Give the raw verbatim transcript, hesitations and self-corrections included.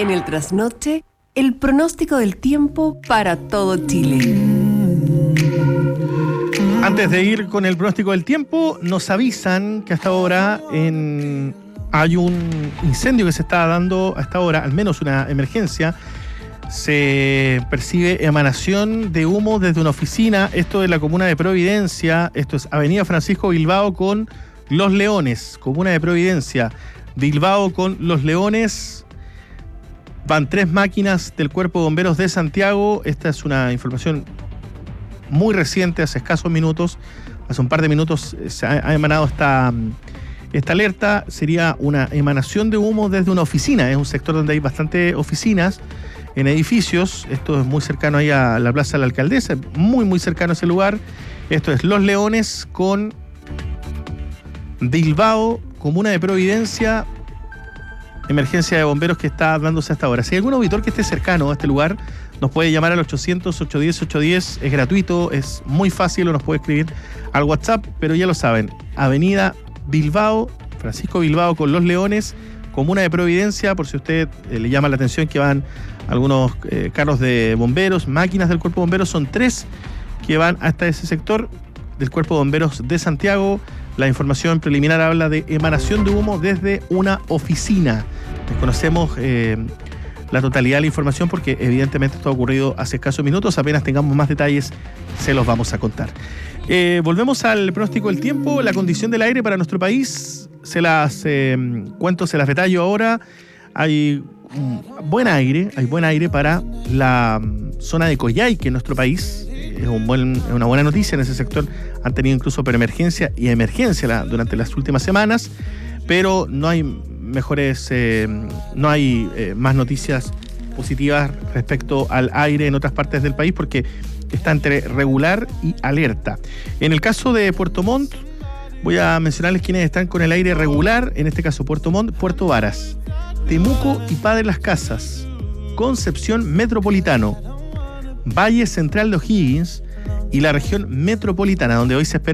En el trasnoche, el pronóstico del tiempo para todo Chile. Antes de ir con el pronóstico del tiempo, nos avisan que hasta ahora en, hay un incendio que se está dando a esta hora, al menos una emergencia. Se percibe emanación de humo desde una oficina, esto es la comuna de Providencia, esto es Avenida Francisco Bilbao con Los Leones, comuna de Providencia, Bilbao con Los Leones. Van tres máquinas del Cuerpo de Bomberos de Santiago. Esta es una información muy reciente, hace escasos minutos. Hace un par de minutos se ha, ha emanado esta, esta alerta. Sería una emanación de humo desde una oficina. Es un sector donde hay bastantes oficinas en edificios. Esto es muy cercano ahí a la Plaza de la Alcaldesa, muy muy cercano a ese lugar. Esto es Los Leones con Bilbao, comuna de Providencia. Emergencia de bomberos que está dándose hasta ahora. Si hay algún auditor que esté cercano a este lugar, nos puede llamar al ochocientos, ochocientos diez, ochocientos diez. Es gratuito, es muy fácil, o nos puede escribir al WhatsApp, pero ya lo saben. Avenida Bilbao, Francisco Bilbao con Los Leones, comuna de Providencia, por si a usted eh, le llama la atención que van algunos eh, carros de bomberos, máquinas del Cuerpo de Bomberos, son tres que van hasta ese sector del Cuerpo de Bomberos de Santiago. La información preliminar habla de emanación de humo desde una oficina. Desconocemos eh, la totalidad de la información porque evidentemente esto ha ocurrido hace escasos minutos. Apenas tengamos más detalles, se los vamos a contar. Eh, volvemos al pronóstico del tiempo. La condición del aire para nuestro país, se las eh, cuento, se las detallo ahora. Hay um, buen aire, hay buen aire para la um, zona de Coyhaique en nuestro país. Es, un buen, es una buena noticia. En ese sector han tenido incluso preemergencia y emergencia la, durante las últimas semanas, pero no hay mejores, eh, no hay eh, más noticias positivas respecto al aire en otras partes del país porque está entre regular y alerta. En el caso de Puerto Montt, voy a mencionarles quienes están con el aire regular, en este caso Puerto Montt, Puerto Varas, Temuco y Padre Las Casas, Concepción Metropolitano, Valle Central de O'Higgins y la región metropolitana, donde hoy se espera